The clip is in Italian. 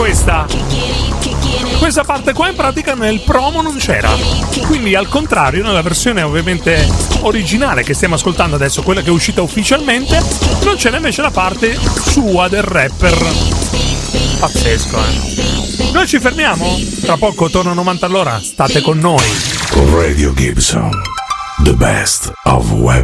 questa parte qua in pratica nel promo non c'era, quindi al contrario nella versione ovviamente originale che stiamo ascoltando adesso, quella che è uscita ufficialmente, non c'era invece la parte sua del rapper. Pazzesco, Noi ci fermiamo, tra poco torno a 90 all'ora, state con noi. Radio Gibson, the best of web